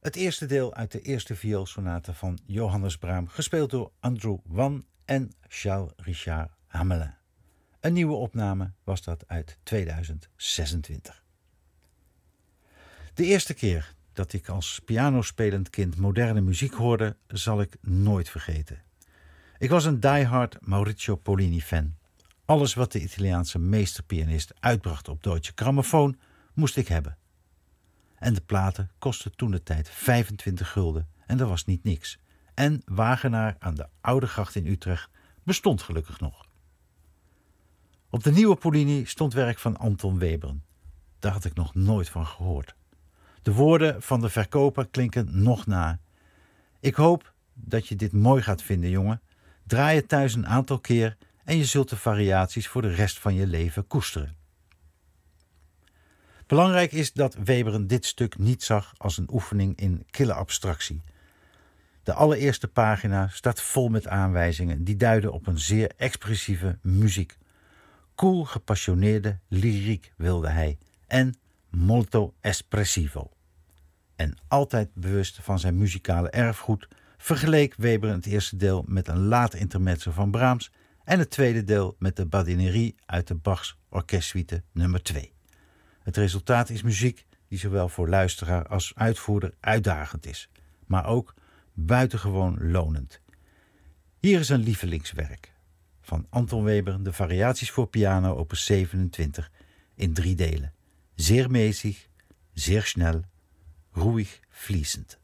Het eerste deel uit de eerste vioolsonate van Johannes Brahms, gespeeld door Andrew Wan en Charles-Richard Hamelin. Een nieuwe opname was dat uit 2026. De eerste keer dat ik als pianospelend kind moderne muziek hoorde, zal ik nooit vergeten. Ik was een diehard Maurizio Pollini-fan. Alles wat de Italiaanse meesterpianist uitbracht op Deutsche Grammophon moest ik hebben. En de platen kostten toentertijd 25 gulden en dat was niet niks. En Wagenaar aan de Oude Gracht in Utrecht bestond gelukkig nog. Op de nieuwe Pollini stond werk van Anton Webern. Daar had ik nog nooit van gehoord. De woorden van de verkoper klinken nog na. Ik hoop dat je dit mooi gaat vinden, jongen. Draai het thuis een aantal keer en je zult de variaties voor de rest van je leven koesteren. Belangrijk is dat Webern dit stuk niet zag als een oefening in kille abstractie. De allereerste pagina staat vol met aanwijzingen die duiden op een zeer expressieve muziek. Cool gepassioneerde lyriek wilde hij en molto espressivo. En altijd bewust van zijn muzikale erfgoed vergeleek Webern het eerste deel met een laat intermezzo van Brahms en het tweede deel met de badinerie uit de Bachs Orkestsuite nummer 2. Het resultaat is muziek die zowel voor luisteraar als uitvoerder uitdagend is, maar ook buitengewoon lonend. Hier is een lievelingswerk van Anton Webern, de variaties voor piano opus 27 in 3 delen. Zeer mäßig, zeer schnell, ruhig fließend.